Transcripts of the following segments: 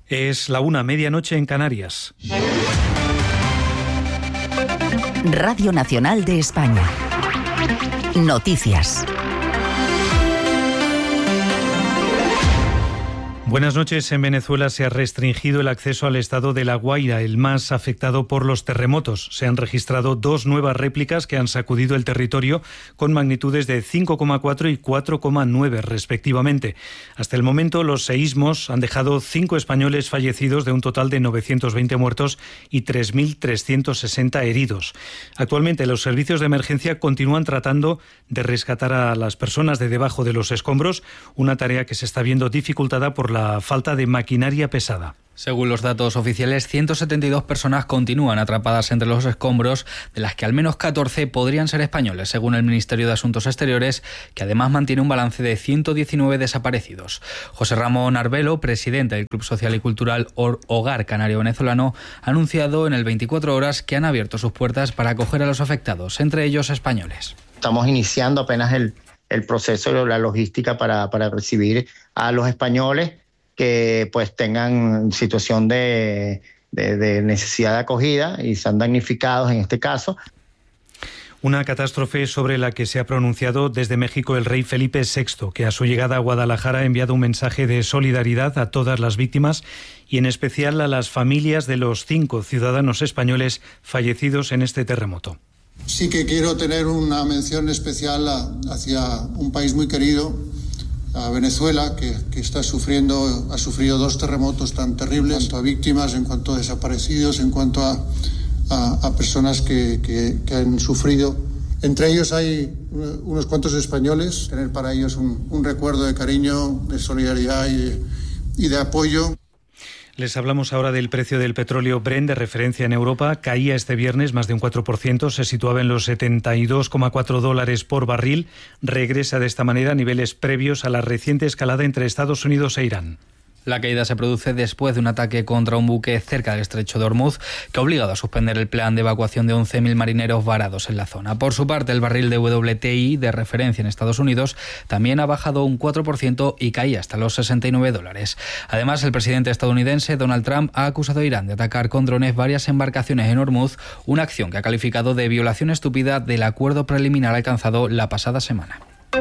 Es la 1:00, medianoche en Canarias. Radio Nacional de España. Noticias. Buenas noches. En Venezuela se ha restringido el acceso al estado de La Guaira, el más afectado por los terremotos. Se han registrado 2 nuevas réplicas que han sacudido el territorio con magnitudes de 5,4 y 4,9 respectivamente. Hasta el momento, los seísmos han dejado 5 españoles fallecidos de un total de 920 muertos y 3.360 heridos. Actualmente, los servicios de emergencia continúan tratando de rescatar a las personas de debajo de los escombros, una tarea que se está viendo dificultada por la falta de maquinaria pesada. Según los datos oficiales, 172 personas continúan atrapadas entre los escombros, de las que al menos 14 podrían ser españoles, según el Ministerio de Asuntos Exteriores, que además mantiene un balance de 119 desaparecidos. José Ramón Arbelo, presidente del Club Social y Cultural Hogar Canario Venezolano, ha anunciado en el 24 Horas que han abierto sus puertas para acoger a los afectados, entre ellos españoles. Estamos iniciando apenas el proceso de la logística para recibir a los españoles que pues tengan situación de necesidad de acogida y sean damnificados en este caso. Una catástrofe sobre la que se ha pronunciado desde México el rey Felipe VI, que a su llegada a Guadalajara ha enviado un mensaje de solidaridad a todas las víctimas y en especial a las familias de los 5 ciudadanos españoles fallecidos en este terremoto. Sí que quiero tener una mención especial hacia un país muy querido, a Venezuela, que ha sufrido 2 terremotos tan terribles, en cuanto a víctimas, en cuanto a desaparecidos, en cuanto a personas que han sufrido. Entre ellos hay unos cuantos españoles, tener para ellos un recuerdo de cariño, de solidaridad y de apoyo. Les hablamos ahora del precio del petróleo Brent, de referencia en Europa. Caía este viernes más de un 4%, se situaba en los $72,4 por barril. Regresa de esta manera a niveles previos a la reciente escalada entre Estados Unidos e Irán. La caída se produce después de un ataque contra un buque cerca del estrecho de Hormuz que ha obligado a suspender el plan de evacuación de 11.000 marineros varados en la zona. Por su parte, el barril de WTI de referencia en Estados Unidos también ha bajado un 4% y caía hasta los $69. Además, el presidente estadounidense Donald Trump ha acusado a Irán de atacar con drones varias embarcaciones en Hormuz, una acción que ha calificado de violación estúpida del acuerdo preliminar alcanzado la pasada semana.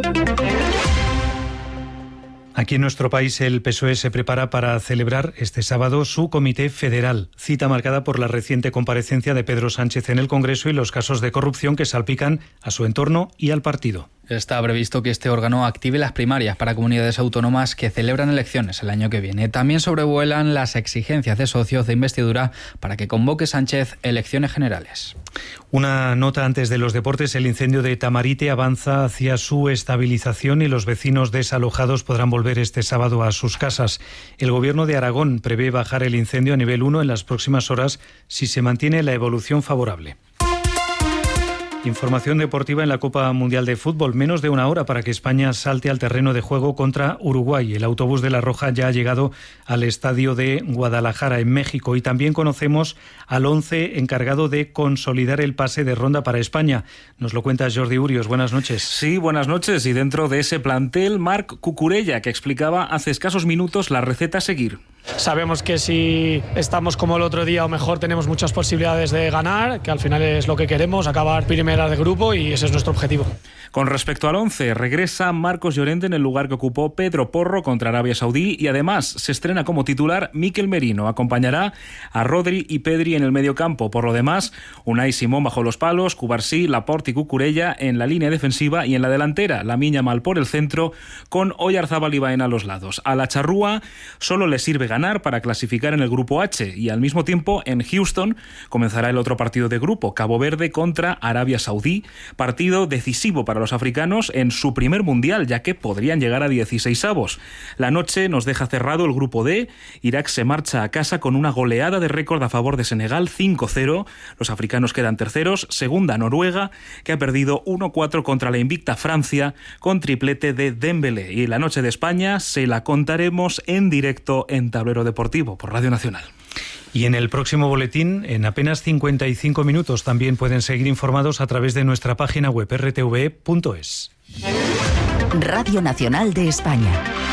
Aquí en nuestro país el PSOE se prepara para celebrar este sábado su comité federal, cita marcada por la reciente comparecencia de Pedro Sánchez en el Congreso y los casos de corrupción que salpican a su entorno y al partido. Está previsto que este órgano active las primarias para comunidades autónomas que celebran elecciones el año que viene. También sobrevuelan las exigencias de socios de investidura para que convoque Sánchez elecciones generales. Una nota antes de los deportes. El incendio de Tamarite avanza hacia su estabilización y los vecinos desalojados podrán volver este sábado a sus casas. El Gobierno de Aragón prevé bajar el incendio a nivel 1 en las próximas horas si se mantiene la evolución favorable. Información deportiva en la Copa Mundial de Fútbol. Menos de una hora para que España salte al terreno de juego contra Uruguay. El autobús de La Roja ya ha llegado al estadio de Guadalajara, en México. Y también conocemos al 11 encargado de consolidar el pase de ronda para España. Nos lo cuenta Jordi Urios. Buenas noches. Sí, buenas noches. Y dentro de ese plantel, Marc Cucurella, que explicaba hace escasos minutos la receta a seguir. Sabemos que si estamos como el otro día o mejor tenemos muchas posibilidades de ganar, que al final es lo que queremos, acabar primera de grupo y ese es nuestro objetivo. Con respecto al 11, regresa Marcos Llorente en el lugar que ocupó Pedro Porro contra Arabia Saudí y además se estrena como titular Mikel Merino. Acompañará a Rodri y Pedri en el mediocampo. Por lo demás, Unai Simón bajo los palos, Cubarsí, Laporte y Cucurella en la línea defensiva y en la delantera, Lamine Yamal por el centro con Oyarzábal y Baena a los lados. A la charrúa solo le sirve ganar para clasificar en el grupo H y al mismo tiempo en Houston comenzará el otro partido de grupo, Cabo Verde contra Arabia Saudí, partido decisivo para los africanos en su primer mundial, ya que podrían llegar a 16avos. La noche nos deja cerrado el grupo D. Irak se marcha a casa con una goleada de récord a favor de Senegal, 5-0. Los africanos quedan terceros. Segunda Noruega, que ha perdido 1-4 contra la invicta Francia con triplete de Dembélé. Y la noche de España se la contaremos en directo en Tablero Deportivo por Radio Nacional. Y en el próximo boletín, en apenas 55 minutos, también pueden seguir informados a través de nuestra página web rtve.es. Radio Nacional de España.